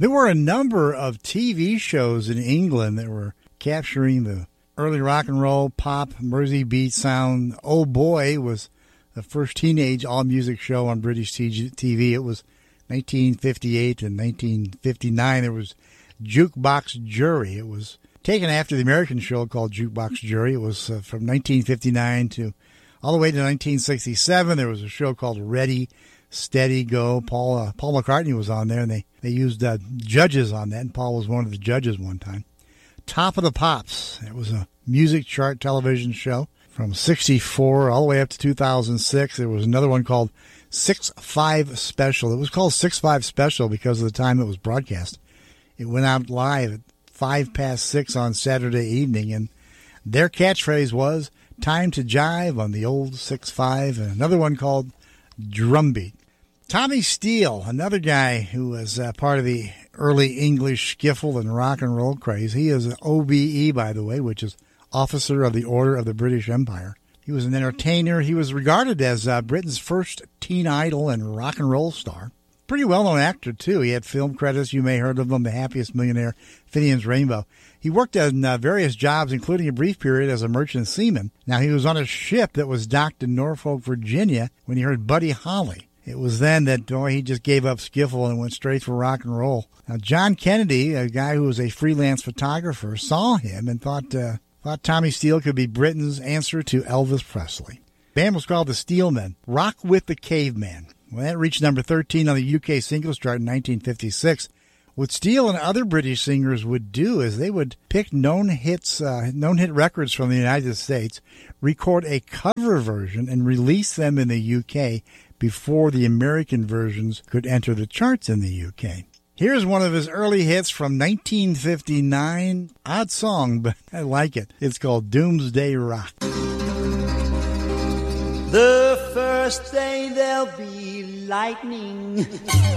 There were a number of TV shows in England that were capturing the early rock and roll, pop, Mersey beat sound. Oh Boy was the first teenage all-music show on British TV. It was 1958 and 1959. There was Jukebox Jury. It was taken after the American show called Jukebox Jury. It was from 1959 to all the way to 1967. There was a show called Ready, Steady, Go. Paul McCartney was on there, and they used judges on that, and Paul was one of the judges one time. Top of the Pops. It was a music chart television show from 64 all the way up to 2006. There was another one called 6-5 Special. It was called 6-5 Special because of the time it was broadcast. It went out live at 6:05 on Saturday evening, and their catchphrase was, "Time to jive" on the old 6-5, and another one called Drumbeat. Tommy Steele, another guy who was part of the early English skiffle and rock and roll craze. He is an OBE, by the way, which is Officer of the Order of the British Empire. He was an entertainer. He was regarded as Britain's first teen idol and rock and roll star. Pretty well-known actor, too. He had film credits. You may have heard of him, The Happiest Millionaire, Finian's Rainbow. He worked in various jobs, including a brief period as a merchant seaman. Now, he was on a ship that was docked in Norfolk, Virginia, when he heard Buddy Holly. It was then that he just gave up skiffle and went straight for rock and roll. Now, John Kennedy, a guy who was a freelance photographer, saw him and thought Tommy Steele could be Britain's answer to Elvis Presley. The band was called the Steelmen. Rock with the Caveman. Well, that reached number 13 on the UK singles chart in 1956. What Steele and other British singers would do is they would pick known hit records from the United States, record a cover version, and release them in the UK before the American versions could enter the charts in the UK. Here's one of his early hits from 1959. Odd song, but I like it. It's called Doomsday Rock. The first day there'll be lightning.